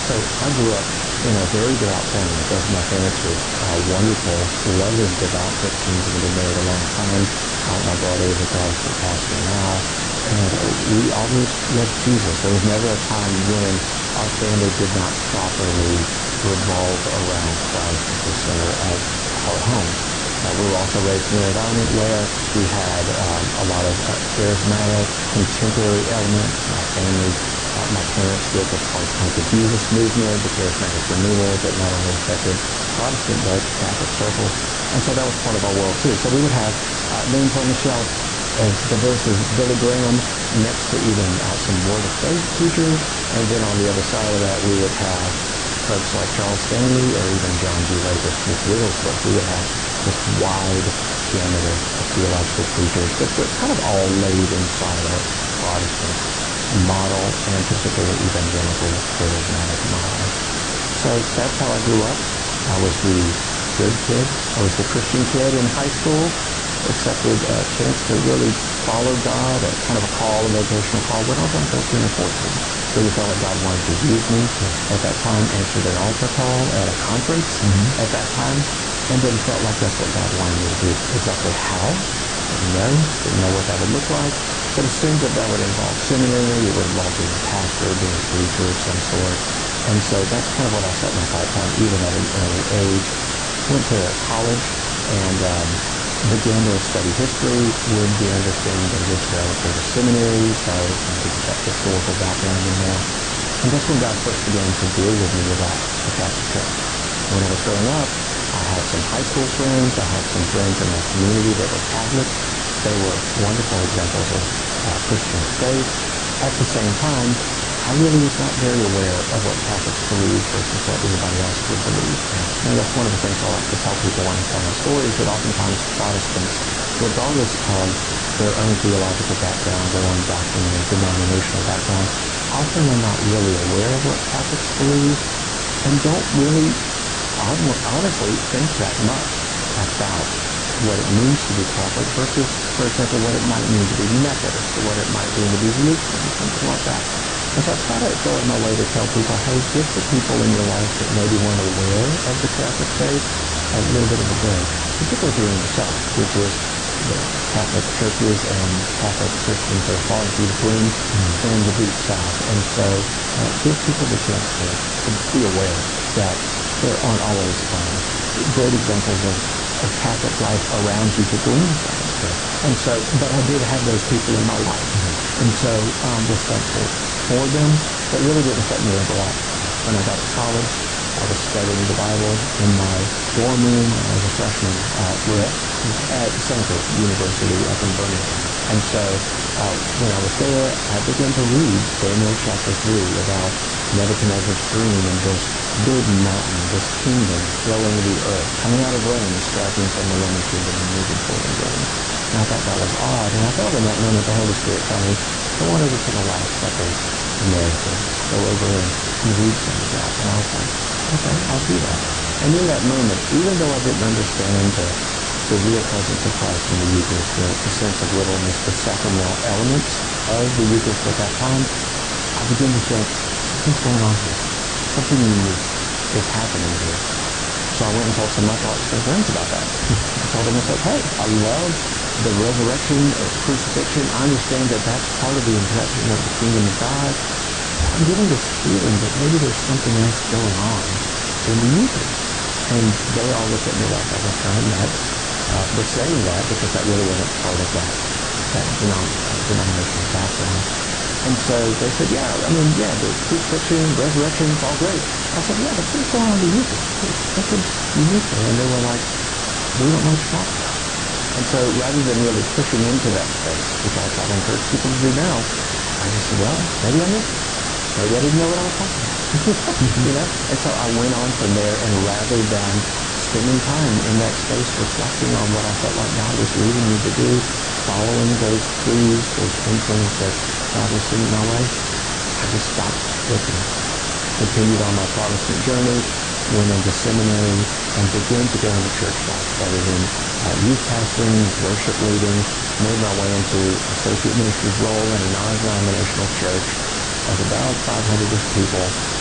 So I grew up in a very devout family. Both my parents were wonderful, loving, devout Christians and have been married a long time. My brother is a Protestant pastor now. And we always loved Jesus. There was never a time when our family did not properly revolve around Christ as the center of our home. We were also raised in an environment where we had a lot of charismatic, contemporary elements. My parents grew up as part of the Jesus movement, the charismatic renewal that not only affected Protestant but Catholic circles. And so that was part of our world too. So we would have names on the shelf as diverse as Billy Graham next to even some Word of Faith teachers. And then on the other side of that, we would have folks like Charles Stanley or even John G. Lake with Wigglesworth. We would have this wide gamut of theological preachers that were kind of all laid inside a Protestant model and particularly evangelical charismatic model. So that's how I grew up. I was the good kid. I was the Christian kid in high school. Accepted a chance to really follow God, a kind of a call, a vocational call, when I was on 13 or 14. Really felt like God wanted to use me at that time, answered an altar call at a conference at that time, and then felt like that's what God wanted me to do. Exactly how? Didn't know what that would look like, but assumed that would involve seminary, it would involve being a pastor, being a preacher of some sort. And so that's kind of what I set my sights on, even at an early age. Went to college and began to study history with the understanding that eventually I would go to seminary, so I get that historical background in there. And that's when God first began to deal with me about the Catholic Church. When I was growing up, I had some high school friends, I had some friends in my community that were Catholic. They were wonderful examples of Christian faith. At the same time, I really was not very aware of what Catholics believe versus what anybody else would believe. And that's one of the things I like to tell people when I tell my stories, that oftentimes Protestants, regardless of their own theological background, their own doctrinal and denominational background, often are not really aware of what Catholics believe and don't really honestly think that much about what it means to be Catholic versus, for example, what it might mean to be Methodist or what it might mean to be Lutheran or something like that. And so I try to go in my way to tell people, hey, give the people in your life that maybe weren't aware of the Catholic faith a little bit of a break, particularly here in the South, which is the Catholic churches and Catholic Christians are far and few between in the deep South. And so give people the chance to be aware that there aren't always great examples of Catholic life around you to glean from. And so, but I did have those people in my life. And so was thankful for them, but really didn't set me up a lot. When I got to college, I was studying the Bible in my dorm room as a freshman at Stanford University up in Birmingham. And so when I was there, I began to read Daniel chapter 3 about Nebuchadnezzar's dream and this big mountain, this kingdom filling the earth, coming out of Rome, striking from the Roman kingdom and moving toward Rome. And I thought that was odd. And I felt in that moment the Holy Spirit tell me, go on over to the Last Supper narrative. Go over and read some of that. And I was like, okay, I'll do that. And in that moment, even though I didn't understand the real presence of Christ in the Eucharist, the sense of literalness, the sacramental elements of the Eucharist at that time, I began to think, something's going on here. Something unique is happening here. So I went and told some of my Protestant friends about that. I told them, I said, hey, I love the resurrection or crucifixion. I understand that that's part of the introduction of the kingdom of God. I'm getting this feeling that maybe there's something else going on in the Eucharist. And they all looked at me like I was kind of nuts for saying that, because that really wasn't part of that denominational background. And so they said, the crucifixion, resurrection, it's all great. I said, yeah, but what's going on in the Eucharist? Something's unique there. And they were like, we don't know what you're talking about. And so rather than really pushing into that space, which I try to encourage people to do now, I just said, well, maybe I missed it. Maybe I didn't know what I was talking about. And so I went on from there, and rather than spending time in that space reflecting on what I felt like God was leading me to do, following those clues, those inklings that God was sending my way, I just stopped looking. Continued on my Protestant journey, went into seminary, and began to go into church life. Started in youth pastoring, worship leading, made my way into associate minister's role in a non-denominational church of about 500-ish people,